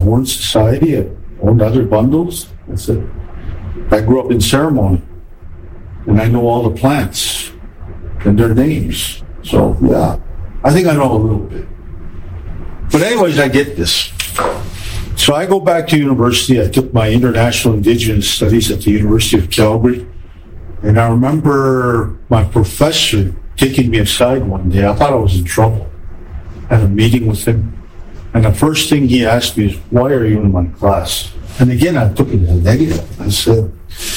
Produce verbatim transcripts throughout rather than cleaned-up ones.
Horn Society. I owned other bundles. I said, I grew up in ceremony, and I know all the plants and their names. So, yeah, I think I know a little bit. But anyways, I get this. So I go back to university. I took my International Indigenous Studies at the University of Calgary. And I remember my professor taking me aside one day. I thought I was in trouble. I had a meeting with him. And the first thing he asked me is, why are you in my class? And again, I took it as a negative. I said,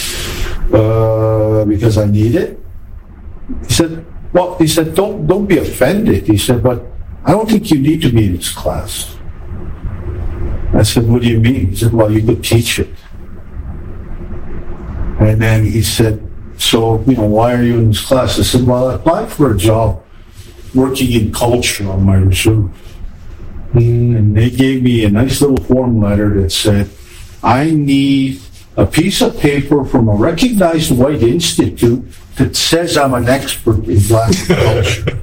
uh, because I need it. He said, well, he said, don't, don't be offended. He said, but I don't think you need to be in this class. I said, what do you mean? He said, well, you could teach it. And then he said, so, you know, why are you in this class? I said, well, I applied for a job working in culture on my reserve. And they gave me a nice little form letter that said, I need a piece of paper from a recognized white institute that says I'm an expert in black culture.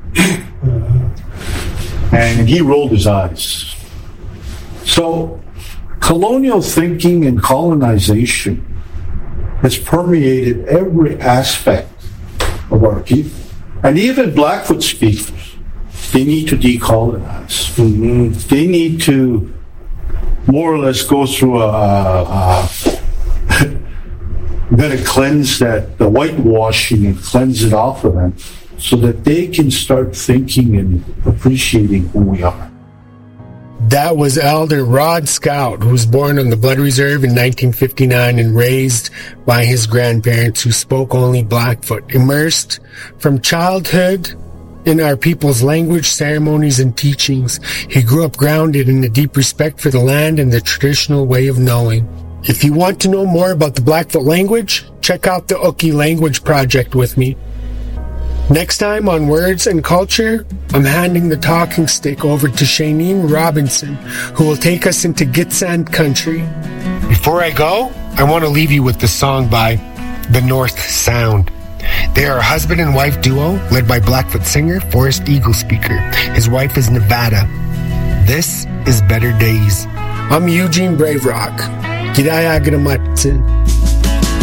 And he rolled his eyes. So, colonial thinking and colonization has permeated every aspect of our people. And even Blackfoot speakers, they need to decolonize. Mm-hmm. They need to more or less go through a, a, a got to cleanse that, the whitewashing, and cleanse it off of them so that they can start thinking and appreciating who we are. That was Elder Rod Scout, who was born on the Blood Reserve in nineteen fifty-nine and raised by his grandparents who spoke only Blackfoot, immersed from childhood in our people's language, ceremonies, and teachings. He grew up grounded in a deep respect for the land and the traditional way of knowing. If you want to know more about the Blackfoot language, check out the Uki Language Project with me. Next time on Words and Culture, I'm handing the talking stick over to Shaneen Robinson, who will take us into Gitxsan country. Before I go, I want to leave you with the song by The North Sound. They are a husband and wife duo led by Blackfoot singer Forrest Eagle Speaker. His wife is Nevada. This is Better Days. I'm Eugene Brave Rock. G'day, Agadamatsin.